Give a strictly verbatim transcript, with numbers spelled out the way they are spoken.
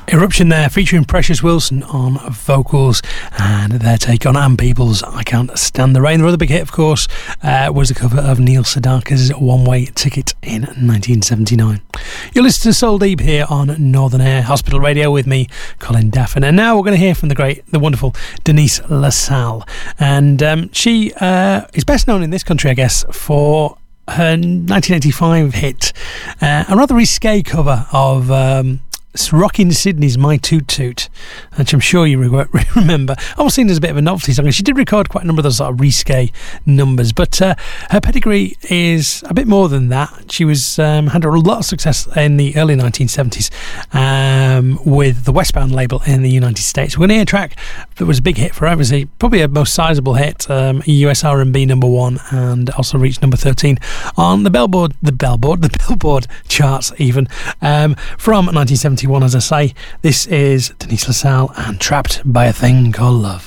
Eruption there, featuring Precious Wilson on vocals and their take on Ann Peebles' I Can't Stand the Rain. Their other big hit, of course, uh, was the cover of Neil Sedaka's One Way Ticket in nineteen seventy-nine. You're listening to Soul Deep here on Northern Air Hospital Radio with me, Colin Daffin. And now we're going to hear from the great, the wonderful Denise LaSalle. And um, she uh, is best known in this country, I guess, for her nineteen eighty-five hit, uh, a rather risque cover of Um, Rockin' Sydney's My Toot Toot, which I'm sure you re- remember. Almost seen as a bit of a novelty song. She did record quite a number of those sort of risque numbers, but uh, her pedigree is a bit more than that. She was um, had a lot of success in the early nineteen seventies um, with the Westbound label in the United States. We're going to hear a track that was a big hit for her. It was a, probably a most sizable hit, um, U S R and B number one, and also reached number thirteen on the Billboard, the Billboard, the Billboard charts even, um, from nineteen seventy-one. As I say, this is Denise LaSalle and Trapped by a Thing Called Love.